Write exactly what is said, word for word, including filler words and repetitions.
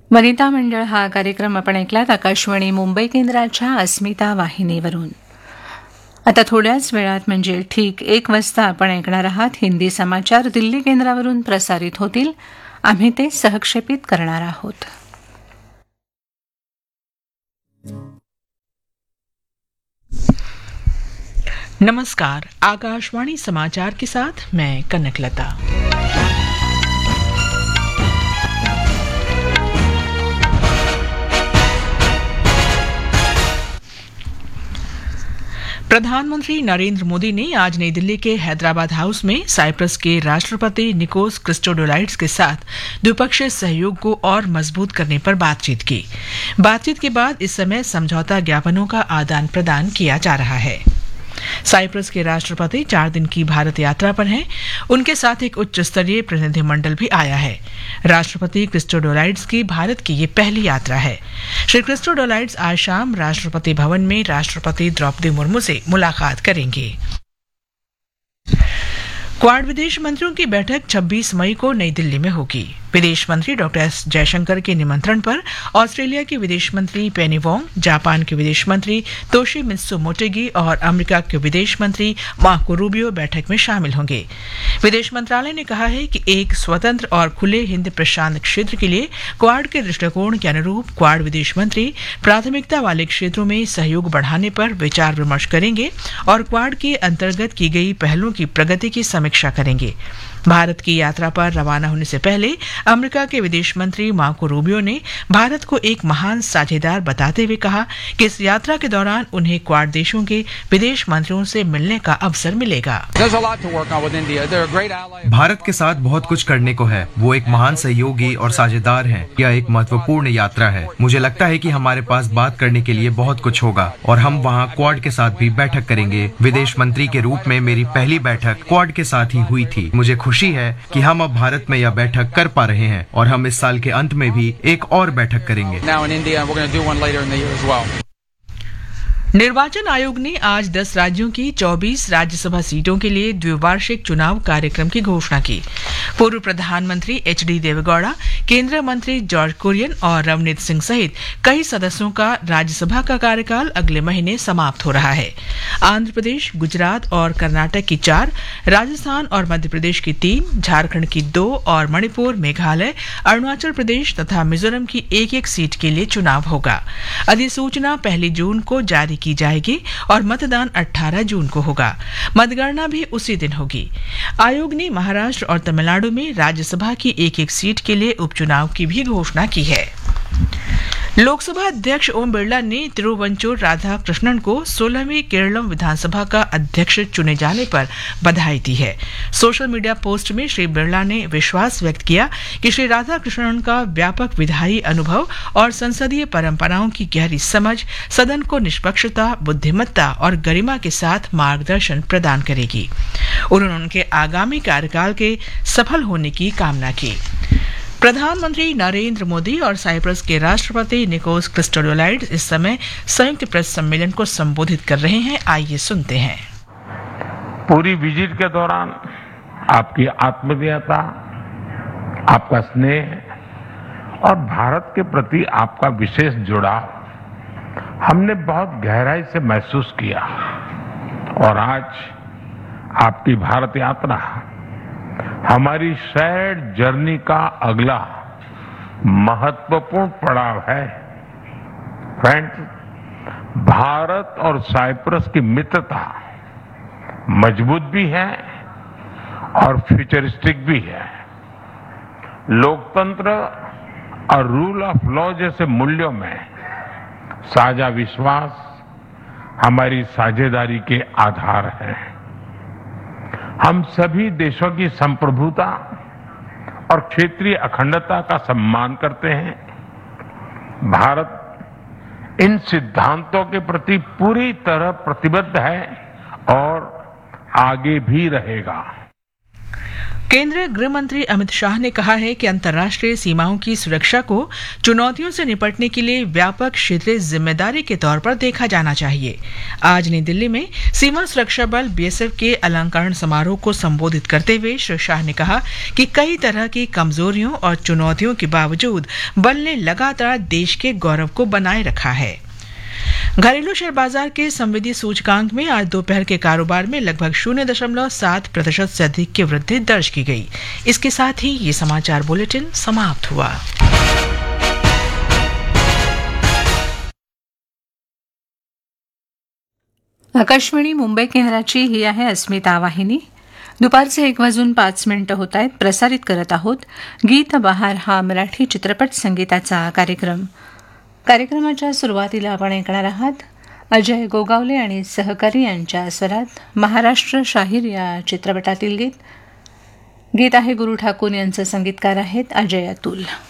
वनिता मंडळ हा कार्यक्रम आपण ऐकलात आकाशवाणी मुंबई केंद्राच्या अस्मिता वाहिनीवरून. आता थोड्याच वेळात म्हणजे ठीक एक वाजता आपण ऐकणार आहात हिंदी समाचार दिल्ली केंद्रावरून प्रसारित होतील. आम्ही ते सहक्षेपित करणार आहोत. नमस्कार, आकाशवाणी समाचार के साथ मैं कनकलता. प्रधानमंत्री नरेंद्र मोदी ने आज नई दिल्ली के हैदराबाद हाउस में साइप्रस के राष्ट्रपति निकोस क्रिस्टोडोलाइड्स के साथ द्विपक्षीय सहयोग को और मजबूत करने पर बातचीत की. बातचीत के बाद इस समय समझौता ज्ञापनों का आदान प्रदान किया जा रहा है. साइप्रस के राष्ट्रपति चार दिन की भारत यात्रा पर हैं. उनके साथ एक उच्च स्तरीय प्रतिनिधिमंडल भी आया है. राष्ट्रपति क्रिस्टोडोलाइड्स की भारत की ये पहली यात्रा है. श्री क्रिस्टोडोलाइड्स आज शाम राष्ट्रपति भवन में राष्ट्रपति द्रौपदी मुर्मू से मुलाकात करेंगे. क्वाड विदेश मंत्रियों की बैठक छब्बीस मई को नई दिल्ली में होगी. विदेश मंत्री डॉक्टर एस जयशंकर के निमंत्रण पर ऑस्ट्रेलिया के विदेश मंत्री पेनी वोंग, जापान के विदेश मंत्री तोशिमित्सु मोटेगी और अमेरिका के विदेश मंत्री मार्को रूबियो बैठक में शामिल होंगे. विदेश मंत्रालय ने कहा है कि एक स्वतंत्र और खुले हिंद प्रशांत क्षेत्र के लिए क्वाड के दृष्टिकोण के अनुरूप क्वाड विदेश मंत्री प्राथमिकता वाले क्षेत्रों में सहयोग बढ़ाने पर विचार विमर्श करेंगे और क्वाड के अंतर्गत की गई पहलों की प्रगति की समीक्षा करेंगे. भारत की यात्रा पर रवाना होने से पहले अमेरिका के विदेश मंत्री मार्को रूबियो ने भारत को एक महान साझेदार बताते हुए कहा कि इस यात्रा के दौरान उन्हें क्वाड देशों के विदेश मंत्रियों से मिलने का अवसर मिलेगा. भारत के साथ बहुत कुछ करने को है. वो एक महान सहयोगी और साझेदार हैं. यह एक महत्वपूर्ण यात्रा है. मुझे लगता है कि हमारे पास बात करने के लिए बहुत कुछ होगा और हम वहाँ क्वाड के साथ भी बैठक करेंगे. विदेश मंत्री के रूप में मेरी पहली बैठक क्वाड के साथ ही हुई थी. मुझे खुशी है कि हम अब भारत में यह बैठक कर पा रहे हैं और हम इस साल के अंत में भी एक और बैठक करेंगे. निर्वाचन आयोग ने आज दस राज्यों की चौबीस राज्यसभा सीटों के लिए द्विवार्षिक चुनाव कार्यक्रम की घोषणा की. पूर्व प्रधानमंत्री एच डी देवेगौड़ा, केंद्रीय मंत्री जॉर्ज कुरियन और रवनीत सिंह सहित कई सदस्यों का राज्यसभा का कार्यकाल अगले महीने समाप्त हो रहा है. आंध्र प्रदेश, गुजरात और कर्नाटक की चार, राजस्थान और मध्य प्रदेश की तीन, झारखंड की दो और मणिपुर, मेघालय, अरुणाचल प्रदेश तथा मिजोरम की एक एक सीट के लिए चुनाव होगा. अधिसूचना पहली जून को जारी की जाएगी और मतदान अठारह जून को होगा. मतगणना भी उसी दिन होगी. आयोग ने महाराष्ट्र और तमिलनाडु में राज्यसभा की एक एक सीट के लिए उपचुनाव की भी घोषणा की है. लोकसभा अध्यक्ष ओम बिरला ने तिरुवंचुर राधाकृष्णन को सोलहवीं केरलम विधानसभा का अध्यक्ष चुने जाने पर बधाई दी है. सोशल मीडिया पोस्ट में श्री बिरला ने विश्वास व्यक्त किया कि श्री राधाकृष्णन का व्यापक विधायी अनुभव और संसदीय परंपराओं की गहरी समझ सदन को निष्पक्षता, बुद्धिमत्ता और गरिमा के साथ मार्गदर्शन प्रदान करेगी. उन्होंने उनके आगामी कार्यकाल के सफल होने की कामना की. प्रधानमंत्री नरेंद्र मोदी और साइप्रस के राष्ट्रपति निकोस क्रिस्टोडोलाइड्स इस समय संयुक्त प्रेस सम्मेलन को संबोधित कर रहे हैं. आइए सुनते हैं. पूरी विजिट के दौरान आपकी आत्मीयता, आपका स्नेह और भारत के प्रति आपका विशेष जुड़ाव हमने बहुत गहराई से महसूस किया. और आज आपकी भारत यात्रा हमारी शेयर्ड जर्नी का अगला महत्वपूर्ण पड़ाव है. फ्रेंड्स, भारत और साइप्रस की मित्रता मजबूत भी है और फ्यूचरिस्टिक भी है. लोकतंत्र और रूल ऑफ लॉ जैसे मूल्यों में साझा विश्वास हमारी साझेदारी के आधार है. हम सभी देशों की संप्रभुता और क्षेत्रीय अखंडता का सम्मान करते हैं. भारत इन सिद्धांतों के प्रति पूरी तरह प्रतिबद्ध है और आगे भी रहेगा. केंद्रीय गृह मंत्री अमित शाह ने कहा है कि अंतर्राष्ट्रीय सीमाओं की सुरक्षा को चुनौतियों से निपटने के लिए व्यापक क्षेत्रीय जिम्मेदारी के तौर पर देखा जाना चाहिए। आज नई दिल्ली में सीमा सुरक्षा बल बीएसएफ के अलंकरण समारोह को संबोधित करते हुए श्री शाह ने कहा कि कई तरह की कमजोरियों और चुनौतियों के बावजूद बल ने लगातार देश के गौरव को बनाए रखा है। घरेलू शेयर बाजार के संविधि सूचकांक में आज दोपहर के कारोबार में लगभग शून्य दशमलव सात प्रतिशत से अधिक की वृद्धि दर्ज की गई। इसके साथ ही ये समाचार बुलेटिन समाप्त हुआ। आकाशवाणी मुंबई केंद्राची ही आहे अस्मिता वाहिनी। दुपारचे एक वाजून पाच मिनिटं होत आहेत। प्रसारित करत आहोत गीत बहार हा मराठी चित्रपट संगीताचा कार्यक्रम। कार्यक्रमाच्या सुरुवातीला आपण ऐकणार आहात अजय गोगावले आणि सहकारी यांच्या स्वरात महाराष्ट्र शाहीर या चित्रपटातील गीत गीत आहे गुरु ठाकूर यांचे संगीतकार आहेत अजय अतुल।